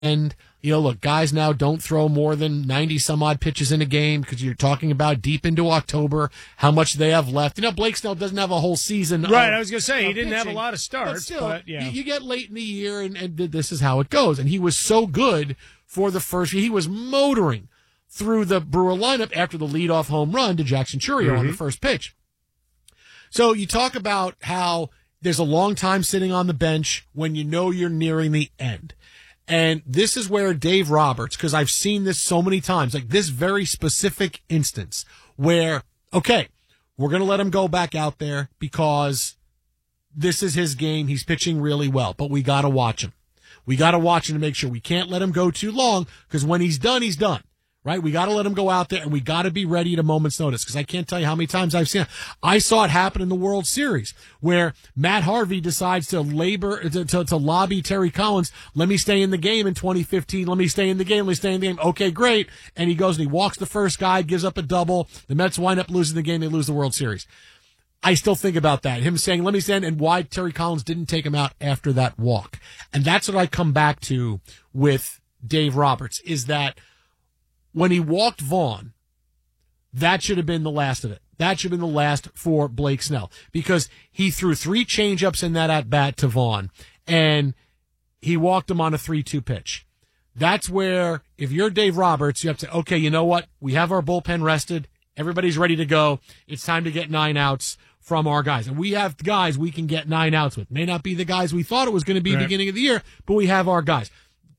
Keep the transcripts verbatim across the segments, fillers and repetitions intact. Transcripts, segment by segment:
And, you know, look, guys now don't throw more than ninety some odd pitches in a game because you're talking about deep into October, how much they have left. You know, Blake Snell doesn't have a whole season. Right, of, I was going to say, he didn't pitching, have a lot of starts. But still, but, yeah. you, you get late in the year, and, and this is how it goes. And he was so good for the first year. He was motoring through the Brewer lineup after the leadoff home run to Jackson Chourio mm-hmm. on the first pitch. So you talk about how there's a long time sitting on the bench when you know you're nearing the end. And this is where Dave Roberts, because I've seen this so many times, like this very specific instance where, okay, we're going to let him go back out there because this is his game. He's pitching really well, but we got to watch him. We got to watch him to make sure we can't let him go too long because when he's done, he's done. Right? We got to let him go out there, and we got to be ready at a moment's notice because I can't tell you how many times I've seen it. I saw it happen in the World Series where Matt Harvey decides to labor, to, to, to lobby Terry Collins, let me stay in the game in twenty fifteen, let me stay in the game, let me stay in the game. Okay, great. And he goes and he walks the first guy, gives up a double. The Mets wind up losing the game. They lose the World Series. I still think about that. Him saying, let me stand, and why Terry Collins didn't take him out after that walk. And that's what I come back to with Dave Roberts, is that when he walked Vaughn, that should have been the last of it. That should have been the last for Blake Snell because he threw three changeups in that at-bat to Vaughn, and he walked him on a three two pitch. That's where, if you're Dave Roberts, you have to say, okay, you know what? We have our bullpen rested. Everybody's ready to go. It's time to get nine outs from our guys. And we have guys we can get nine outs with. May not be the guys we thought it was going to be right. Beginning of the year, but we have our guys.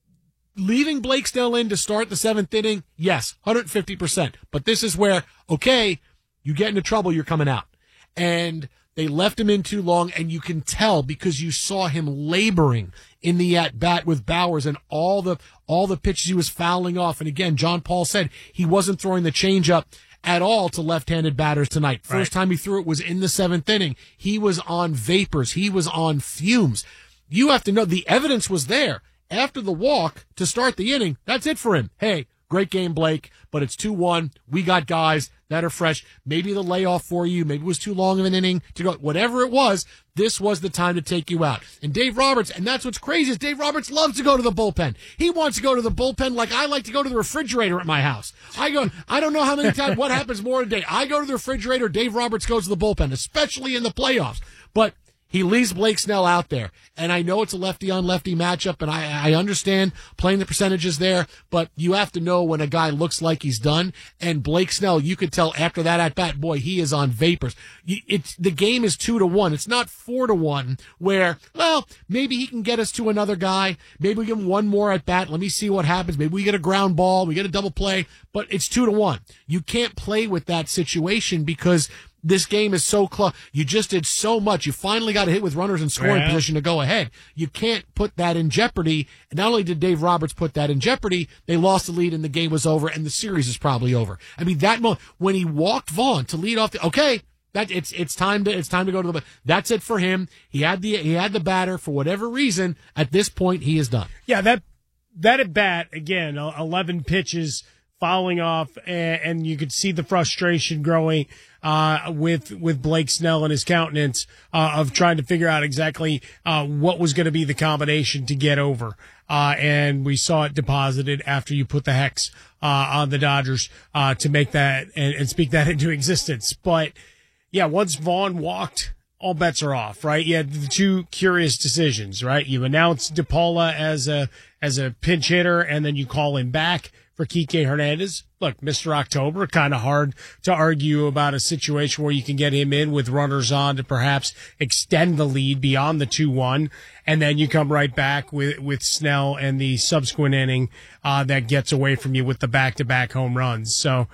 Leaving Blake Snell in to start the seventh inning, yes, one hundred fifty percent. But this is where, okay, you get into trouble, you're coming out. And they left him in too long, and you can tell because you saw him laboring in the at-bat with Bowers and all the all the pitches he was fouling off. And again, John Paul said he wasn't throwing the changeup at all to left-handed batters tonight. First right. time he threw it was in the seventh inning. He was on vapors. He was on fumes. You have to know the evidence was there. After the walk to start the inning, that's it for him. Hey, great game, Blake, but it's two one. We got guys that are fresh. Maybe the layoff for you. Maybe it was too long of an inning to go. Whatever it was, this was the time to take you out. And Dave Roberts, and that's what's crazy, is Dave Roberts loves to go to the bullpen. He wants to go to the bullpen like I like to go to the refrigerator at my house. I go, I don't know how many times, what happens more today. I go to the refrigerator, Dave Roberts goes to the bullpen, especially in the playoffs. But he leaves Blake Snell out there. And I know it's a lefty-on-lefty matchup, and I, I understand playing the percentages there, but you have to know when a guy looks like he's done. And Blake Snell, you could tell after that at-bat, boy, he is on vapors. It's, the game is two to one. It's not four to one where, well, maybe he can get us to another guy. Maybe we give him one more at-bat. Let me see what happens. Maybe we get a ground ball. We get a double play. But it's two to one. You can't play with that situation because this game is so close. You just did so much. You finally got a hit with runners in scoring yeah. position to go ahead. You can't put that in jeopardy. And not only did Dave Roberts put that in jeopardy, they lost the lead and the game was over and the series is probably over. I mean, that moment when he walked Vaughn to lead off the, okay, that it's, it's time to, it's time to go to the, that's it for him. He had the, he had the batter for whatever reason. At this point, he is done. Yeah. That, that at bat again, eleven pitches fouling off, and, and you could see the frustration growing uh, with with Blake Snell and his countenance uh, of trying to figure out exactly uh, what was going to be the combination to get over. Uh, and we saw it deposited after you put the hex uh, on the Dodgers uh, to make that and, and speak that into existence. But yeah, once Vaughn walked, all bets are off, right? You had the two curious decisions, right? You announce DePaula as a as a pinch hitter, and then you call him back for Kike Hernandez. Look, Mister October, kind of hard to argue about a situation where you can get him in with runners on to perhaps extend the lead beyond the two one, and then you come right back with, with Snell and the subsequent inning uh, that gets away from you with the back-to-back home runs. So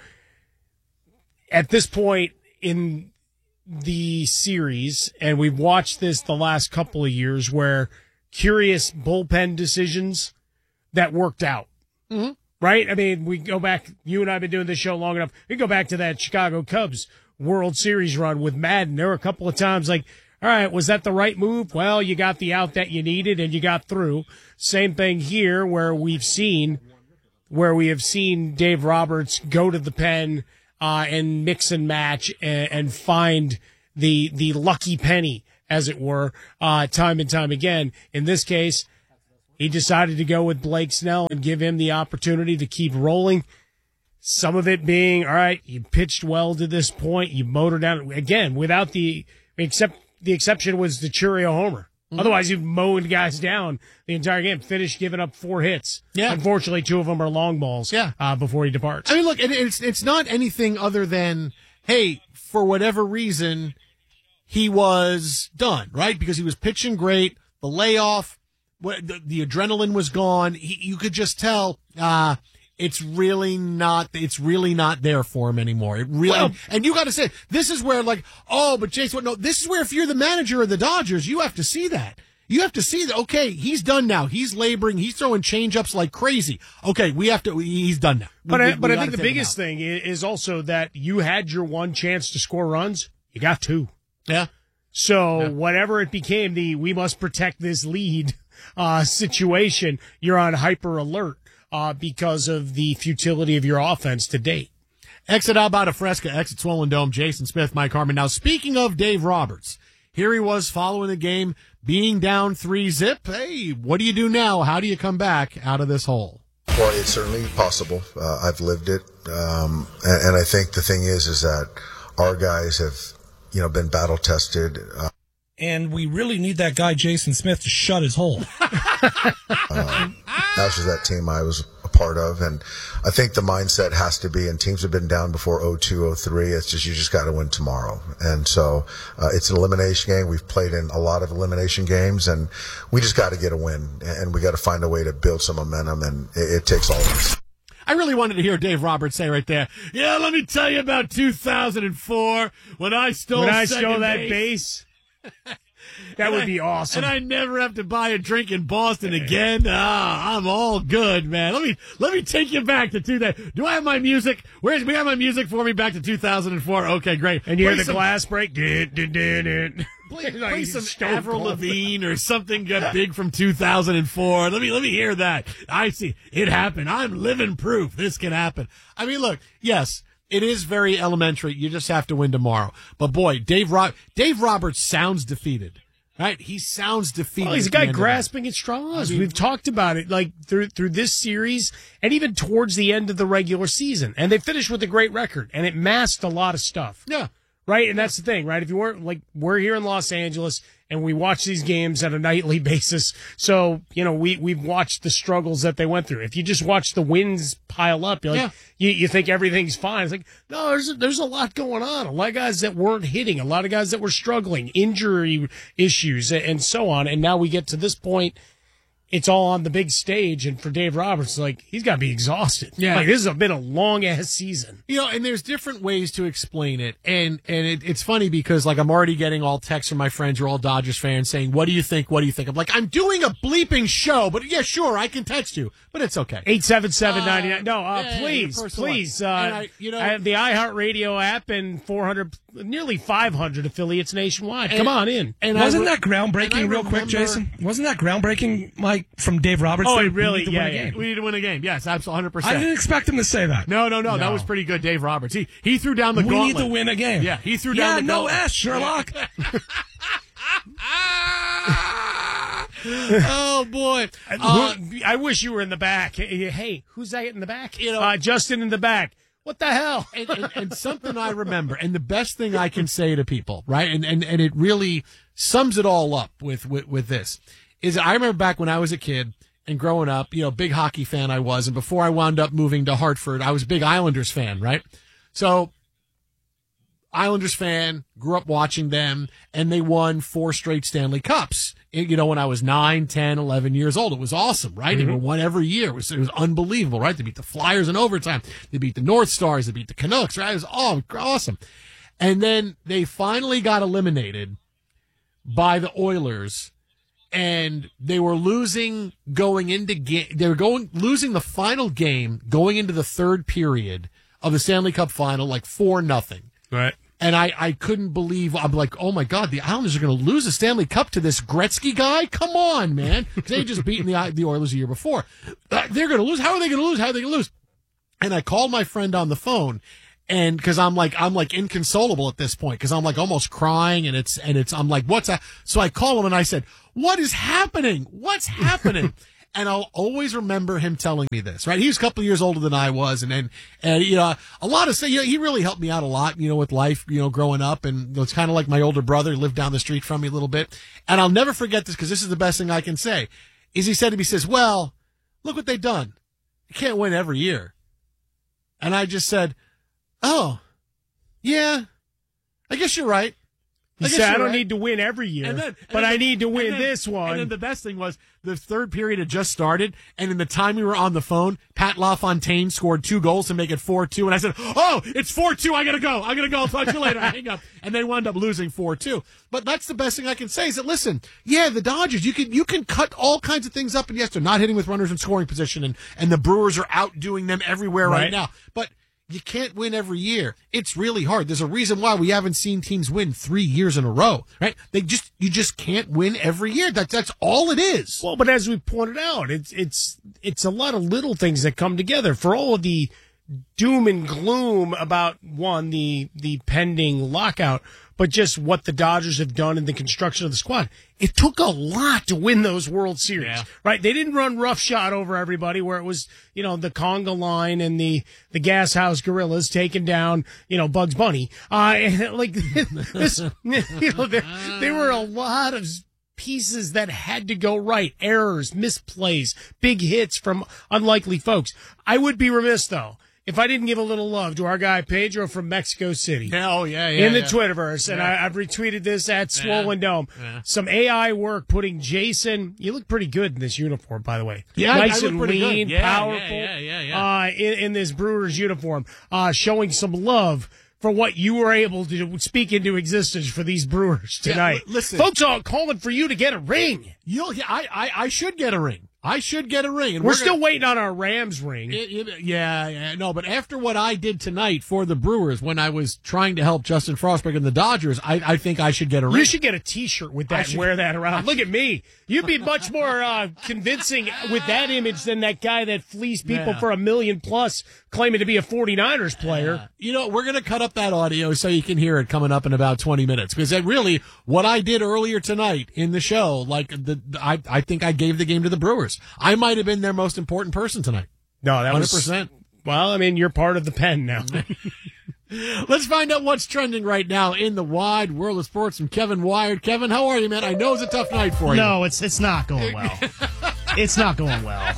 at this point in the series, and we've watched this the last couple of years, where curious bullpen decisions that worked out. Mm-hmm. Right? I mean, we go back, you and I have been doing this show long enough. We go back to that Chicago Cubs World Series run with Madden. There were a couple of times like, all right, was that the right move? Well, you got the out that you needed and you got through. Same thing here where we've seen, where we have seen Dave Roberts go to the pen uh, and mix and match and, and find the, the lucky penny, as it were, uh, time and time again. In this case, He decided to go with Blake Snell and give him the opportunity to keep rolling. Some of it being, all right, you pitched well to this point. You motored down again without the, except the exception was the Chourio homer. Mm-hmm. Otherwise, you've mowed guys down the entire game. Finished giving up four hits. Yeah. Unfortunately, two of them are long balls. Yeah. Uh, before he departs. I mean, look, it, it's it's not anything other than, hey, for whatever reason, he was done, right? Because he was pitching great. The layoff, the, the adrenaline was gone. He, you could just tell. Uh, It's really not, it's really not there for him anymore. It really, well, and you got to say, this is where like, oh, but Jason, no, this is where if you're the manager of the Dodgers, you have to see that. You have to see that, okay, he's done now. He's laboring. He's throwing change-ups like crazy. Okay, we have to, he's done now. But we, I, but we I think the biggest thing is also that you had your one chance to score runs. You got two. Yeah. So yeah. whatever it became, the we must protect this lead uh, situation, you're on hyper alert. Uh, because of the futility of your offense to date. Exit Alberta Fresca, exit Swollen Dome, Jason Smith, Mike Harmon. Now, speaking of Dave Roberts, here he was following the game, being down three zip. Hey, what do you do now? How do you come back out of this hole? Well, it's certainly possible. Uh, I've lived it. Um, and, and I think the thing is, is that our guys have, you know, been battle tested. Uh, and we really need that guy, Jason Smith, to shut his hole. um, That was that team I was a part of, and I think the mindset has to be, and teams have been down before oh two, oh three, it's just you just got to win tomorrow. And so uh, it's an elimination game. We've played in a lot of elimination games, and we just got to get a win, and we got to find a way to build some momentum, and it, it takes all of us. I really wanted to hear Dave Roberts say right there, yeah, let me tell you about two thousand four when I stole when I second stole that base. base. That and would I, be awesome. And I never have to buy a drink in Boston again. Ah, I'm all good, man. Let me let me take you back to two thousand. Do I have my music? Where's we got my music for me back to two thousand four? Okay, great. And you play hear the some, glass break. Dun, dun, dun, dun. Play, play some Avril Lavigne or something got big from two thousand four. Let me let me hear that. I see it happened. I'm living proof this can happen. I mean, look, yes. It is very elementary. You just have to win tomorrow. But boy, Dave Ro- Dave Roberts sounds defeated. Right? He sounds defeated. Well, he's a guy grasping at straws. I mean, we've talked about it like through through this series and even towards the end of the regular season. And they finished with a great record, and it masked a lot of stuff. Yeah. Right? And that's the thing, right? If you weren't like we're here in Los Angeles and we watch these games on a nightly basis. So, you know, we we've watched the struggles that they went through. If you just watch the wins pile up, you're like yeah. you, you think everything's fine. It's like, no, there's a, there's a lot going on. A lot of guys that weren't hitting, a lot of guys that were struggling, injury issues and so on. And now we get to this point. It's all on the big stage, and for Dave Roberts, like, he's got to be exhausted. Yeah. Like, this has been a long-ass season. You know, and there's different ways to explain it, and and it, it's funny because, like, I'm already getting all texts from my friends who are all Dodgers fans saying, what do you think, what do you think? I'm like, I'm doing a bleeping show, but yeah, sure, I can text you, but it's okay. eight seven seven, nine nine. No, uh, yeah, please, please. Uh, I, you know, I have the iHeartRadio app and four hundred, nearly five hundred affiliates nationwide. And, Come on in. And Wasn't re- that groundbreaking, real remember, quick, Jason? Wasn't that groundbreaking, Mike? From Dave Roberts. Oh, really? We yeah, yeah. We need to win a game. Yes, absolutely, one hundred percent. I didn't expect him to say that. No, no, no, no. That was pretty good, Dave Roberts. He he threw down the we gauntlet. We need to win a game. Yeah, he threw yeah, down the no gauntlet. S, Sherlock. Oh, boy. Uh, I wish you were in the back. Hey, who's that in the back? You know, uh, Justin in the back. What the hell? and, and, and something I remember, and the best thing I can say to people, right, and, and, and it really sums it all up with, with, with this, is I remember back when I was a kid and growing up, you know, big hockey fan I was, and before I wound up moving to Hartford, I was a big Islanders fan, right? So, Islanders fan, grew up watching them, and they won four straight Stanley Cups. You know, when I was nine, ten, eleven years old. It was awesome, right? Mm-hmm. They won every year. It was, it was unbelievable, right? They beat the Flyers in overtime. They beat the North Stars. They beat the Canucks, right? It was all awesome. And then they finally got eliminated by the Oilers, and they were losing going into game. They were going losing the final game going into the third period of the Stanley Cup final, like four nothing. Right. And I, I couldn't believe, I'm like, oh my God, the Islanders are going to lose a Stanley Cup to this Gretzky guy? Come on, man. Because they had just beaten the, the Oilers a year before. Uh, they're going to lose. How are they going to lose? How are they going to lose? And I called my friend on the phone, and because I'm like, I'm like inconsolable at this point, because I'm like almost crying, and it's, and it's, I'm like, what's that? So I call him and I said, what is happening? What's happening? And I'll always remember him telling me this, right? He was a couple of years older than I was. And, and, and you know, a lot of, you know, he really helped me out a lot, you know, with life, you know, growing up. And it's kind of like my older brother, lived down the street from me a little bit. And I'll never forget this because this is the best thing I can say, is he said to me, he says, well, look what they've done. You can't win every year. And I just said, oh, yeah, I guess you're right. He I said, I don't right. need to win every year, and then, and but then, I need to win then, this one. And then the best thing was the third period had just started, and in the time we were on the phone, Pat LaFontaine scored two goals to make it four two, and I said, oh, it's four two, I gotta go, I gotta go, I'll talk to you later, I hang up. And they wound up losing four two. But that's the best thing I can say is that, listen, yeah, the Dodgers, you can you can cut all kinds of things up, and yes, they're not hitting with runners in scoring position, and, and the Brewers are outdoing them everywhere right, right now. But you can't win every year. It's really hard. There's a reason why we haven't seen teams win three years in a row, right? They just, you just can't win every year. That's, that's all it is. Well, but as we pointed out, it's, it's, it's a lot of little things that come together. For all of the doom and gloom about, one, the, the pending lockout, but just what the Dodgers have done in the construction of the squad. It took a lot to win those World Series, yeah. right? They didn't run roughshod over everybody where it was, you know, the conga line and the, the Gas House Gorillas taking down, you know, Bugs Bunny. Uh, and like this, you know, there, there were a lot of pieces that had to go right. Errors, misplays, big hits from unlikely folks. I would be remiss though if I didn't give a little love to our guy Pedro from Mexico City. Oh, yeah, yeah. In the yeah. Twitterverse, and yeah. I, I've retweeted this at yeah. Swollen Dome. Yeah. Some A I work putting Jason, you look pretty good in this uniform, by the way. Yeah, nice I, I and look pretty lean, good. Yeah, powerful, yeah, yeah, yeah, yeah. Uh, in, in this Brewers uniform, uh, showing some love for what you were able to speak into existence for these Brewers tonight. Yeah, listen, folks are calling for you to get a ring. You'll, I, I, I should get a ring. I should get a ring. And we're, we're still gonna, waiting on our Rams ring. It, it, yeah, yeah, no, but after what I did tonight for the Brewers when I was trying to help Justin Frostberg and the Dodgers, I, I think I should get a ring. You should get a T-shirt with that and wear that around. Look at me. You'd be much more uh, convincing with that image than that guy that fleeced people yeah. for a million plus claiming to be a 49ers player. Uh, you know, we're going to cut up that audio so you can hear it coming up in about twenty minutes. Because that really, what I did earlier tonight in the show, like, the I, I think I gave the game to the Brewers. I might have been their most important person tonight. No, that one hundred was... percent. Well, I mean, you're part of the pen now. Let's find out what's trending right now in the wide world of sports from Kevin Wired. Kevin, how are you, man? I know it's a tough night for you. No, it's it's not going well. It's not going well.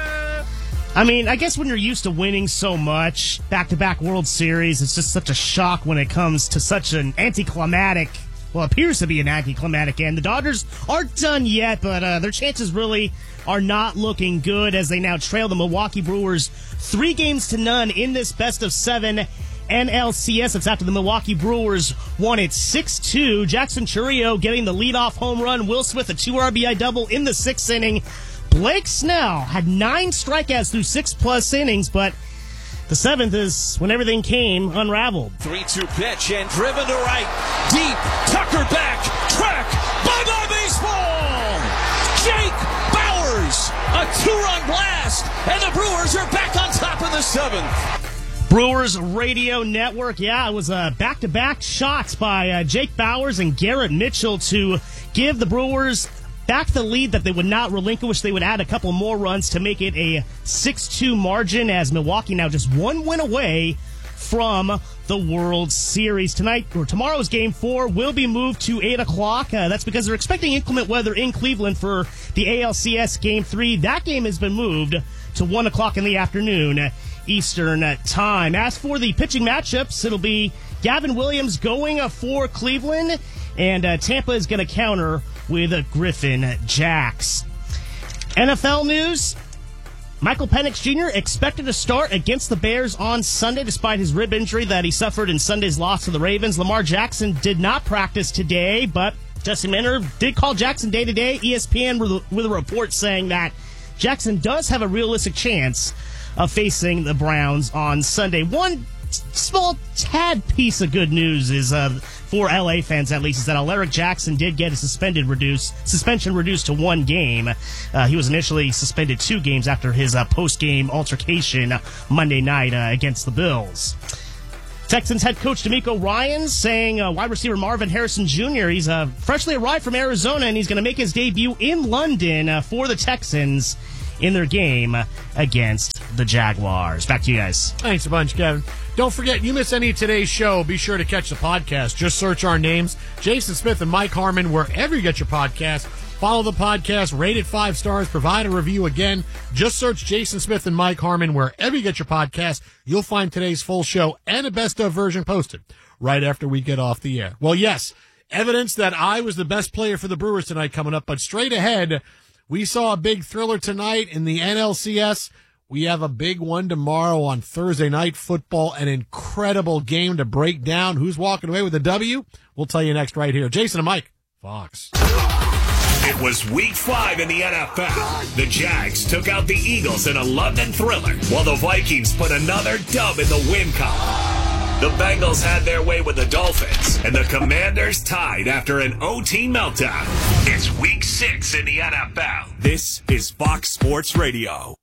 I mean, I guess when you're used to winning so much, back-to-back World Series, it's just such a shock when it comes to such an anticlimactic, well, appears to be an anticlimactic end. The Dodgers aren't done yet, but uh, their chances really are not looking good as they now trail the Milwaukee Brewers three games to none in this best of seven N L C S. It's after the Milwaukee Brewers won it six two. Jackson Chourio getting the leadoff home run. Will Smith a two R B I double in the sixth inning. Blake Snell had nine strikeouts through six-plus innings, but the seventh is when everything came unraveled. three two pitch and driven to right. Deep. Tucker back. Track. Bye-bye baseball. Jake Bauers. A two-run blast. And the Brewers are back on top in the seventh. Brewers Radio Network. Yeah, it was uh, back-to-back shots by uh, Jake Bauers and Garrett Mitchell to give the Brewers back the lead that they would not relinquish. They would add a couple more runs to make it a six two margin as Milwaukee now just one win away from the World Series. Tonight, or tomorrow's game four will be moved to eight o'clock. Uh, that's because they're expecting inclement weather in Cleveland for the A L C S game three. That game has been moved to one o'clock in the afternoon Eastern time. As for the pitching matchups, it'll be Gavin Williams going for Cleveland, and uh, Tampa is going to counter with uh, Griffin Jacks. N F L news. Michael Penix Junior expected to start against the Bears on Sunday despite his rib injury that he suffered in Sunday's loss to the Ravens. Lamar Jackson did not practice today, but Jesse Minter did call Jackson day-to-day. E S P N with a report saying that Jackson does have a realistic chance of facing the Browns on Sunday. One small tad piece of good news is uh, for L A fans at least is that Alaric Jackson did get a suspended reduced suspension reduced to one game. Uh, he was initially suspended two games after his uh, post-game altercation Monday night uh, against the Bills. Texans head coach D'Amico Ryans saying uh, wide receiver Marvin Harrison Junior He's uh, freshly arrived from Arizona and he's going to make his debut in London uh, for the Texans in their game against the Jaguars. Back to you guys. Thanks a bunch, Kevin. Don't forget, you miss any of today's show, be sure to catch the podcast. Just search our names, Jason Smith and Mike Harmon, wherever you get your podcast. Follow the podcast, rate it five stars, provide a review. Again, just search Jason Smith and Mike Harmon wherever you get your podcast. You'll find today's full show and a best-of version posted right after we get off the air. Well, yes, evidence that I was the best player for the Brewers tonight coming up, but straight ahead, we saw a big thriller tonight in the N L C S. We have a big one tomorrow on Thursday Night Football, an incredible game to break down. Who's walking away with a W? We'll tell you next right here. Jason and Mike, Fox. It was week five in the N F L. The Jags took out the Eagles in a London thriller, while the Vikings put another dub in the win column. The Bengals had their way with the Dolphins, and the Commanders tied after an O T meltdown. It's week six in the N F L. This is Fox Sports Radio.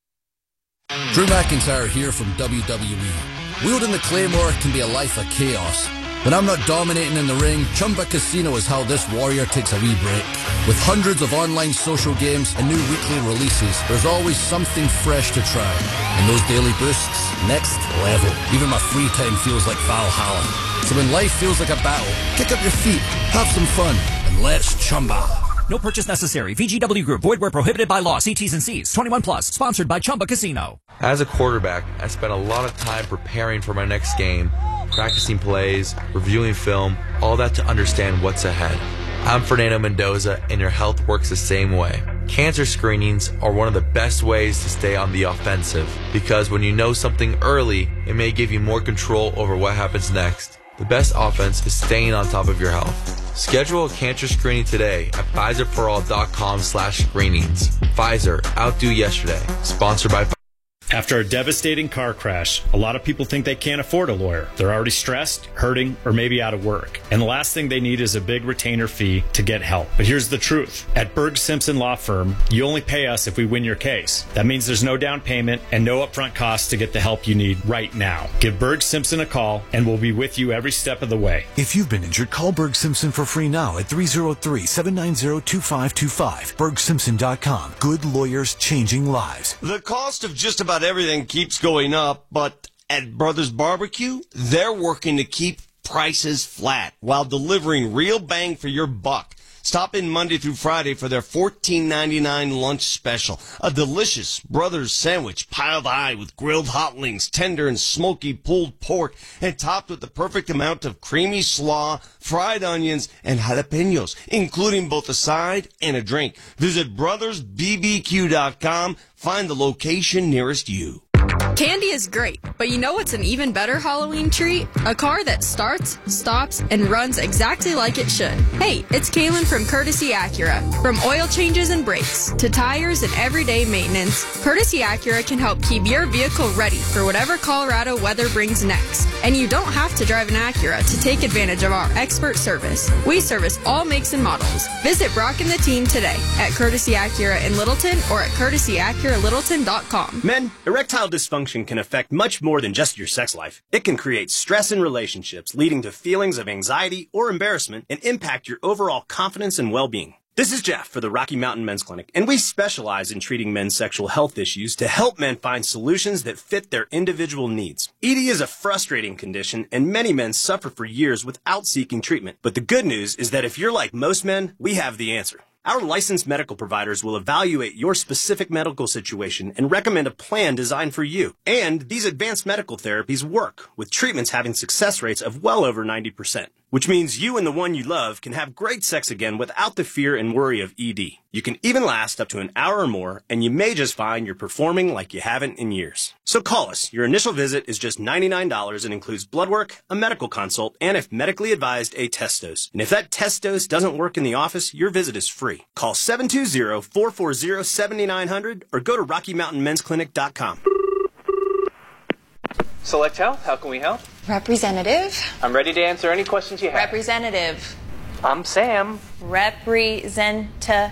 Drew McIntyre here from W W E. Wielding the Claymore can be a life of chaos. When I'm not dominating in the ring, Chumba Casino is how this warrior takes a wee break. With hundreds of online social games and new weekly releases, there's always something fresh to try. And those daily boosts, next level. Even my free time feels like Valhalla. So when life feels like a battle, kick up your feet, have some fun, and let's Chumba. No purchase necessary. V G W Group. Void where prohibited by law. See T's and C's. twenty-one plus. Sponsored by Chumba Casino. As a quarterback, I spent a lot of time preparing for my next game, practicing plays, reviewing film, all that to understand what's ahead. I'm Fernando Mendoza, and your health works the same way. Cancer screenings are one of the best ways to stay on the offensive, because when you know something early, it may give you more control over what happens next. The best offense is staying on top of your health. Schedule a cancer screening today at Pfizer for all dot com slash screenings. Pfizer, outdo yesterday. Sponsored by Pfizer. After a devastating car crash, a lot of people think they can't afford a lawyer. They're already stressed, hurting, or maybe out of work. And the last thing they need is a big retainer fee to get help. But here's the truth. At Berg Simpson Law Firm, you only pay us if we win your case. That means there's no down payment and no upfront costs to get the help you need right now. Give Berg Simpson a call, and we'll be with you every step of the way. If you've been injured, call Berg Simpson for free now at three oh three, seven nine zero, two five two five. Berg Simpson dot com. Good lawyers changing lives. The cost of just about everything keeps going up, but at Brothers Barbecue, they're working to keep prices flat while delivering real bang for your buck. Stop in Monday through Friday for their fourteen ninety-nine lunch special. A delicious Brothers sandwich piled high with grilled hot wings, tender and smoky pulled pork, and topped with the perfect amount of creamy slaw, fried onions, and jalapenos, including both a side and a drink. Visit brothers b b q dot com. Find the location nearest you. Candy is great, but you know what's an even better Halloween treat? A car that starts, stops, and runs exactly like it should. Hey, it's Kaylin from Courtesy Acura. From oil changes and brakes to tires and everyday maintenance, Courtesy Acura can help keep your vehicle ready for whatever Colorado weather brings next. And you don't have to drive an Acura to take advantage of our expert service. We service all makes and models. Visit Brock and the team today at Courtesy Acura in Littleton or at courtesy acura littleton dot com. Men, erectile dysfunction can affect much more than just your sex life. It can create stress in relationships, leading to feelings of anxiety or embarrassment, and impact your overall confidence and well-being. This is Jeff for the Rocky Mountain Men's Clinic, and we specialize in treating men's sexual health issues to help men find solutions that fit their individual needs. E D is a frustrating condition, and many men suffer for years without seeking treatment. But the good news is that if you're like most men, we have the answer. Our licensed medical providers will evaluate your specific medical situation and recommend a plan designed for you. And these advanced medical therapies work, with treatments having success rates of well over ninety percent. Which means you and the one you love can have great sex again without the fear and worry of E D. You can even last up to an hour or more, and you may just find you're performing like you haven't in years. So call us. Your initial visit is just ninety-nine dollars and includes blood work, a medical consult, and if medically advised, a test dose. And if that test dose doesn't work in the office, your visit is free. Call seven two zero, four four zero, seven nine zero zero or go to rocky mountain men's clinic dot com. Select Health, how can we help? Representative. I'm ready to answer any questions you have. Representative. I'm Sam. Representative.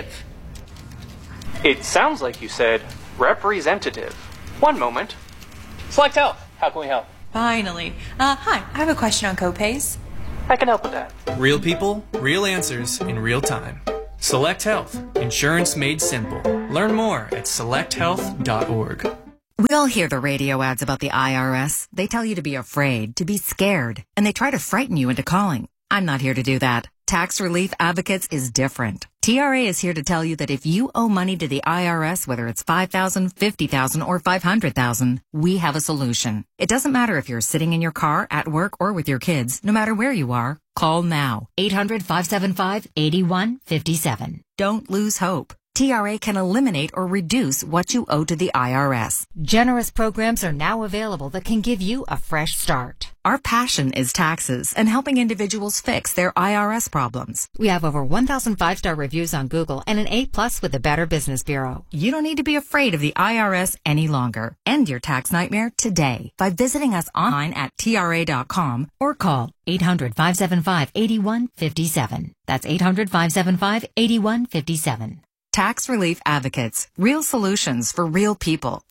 It sounds like you said representative. One moment. Select Health, how can we help? Finally. Uh, hi, I have a question on copays. I can help with that. Real people, real answers in real time. Select Health. Insurance made simple. Learn more at select health dot org. We all hear the radio ads about the I R S. They tell you to be afraid, to be scared, and they try to frighten you into calling. I'm not here to do that. Tax Relief Advocates is different. T R A is here to tell you that if you owe money to the I R S, whether it's five thousand dollars, fifty thousand dollars, or five hundred thousand dollars, we have a solution. It doesn't matter if you're sitting in your car, at work, or with your kids. No matter where you are, call now. eight hundred, five seven five, eight one five seven. Don't lose hope. T R A can eliminate or reduce what you owe to the I R S. Generous programs are now available that can give you a fresh start. Our passion is taxes and helping individuals fix their I R S problems. We have over one thousand five-star reviews on Google and an A plus with the Better Business Bureau. You don't need to be afraid of the I R S any longer. End your tax nightmare today by visiting us online at T R A dot com or call eight hundred, five seven five, eight one five seven. That's eight hundred, five seven five, eight one five seven. Tax Relief Advocates. Real solutions for real people.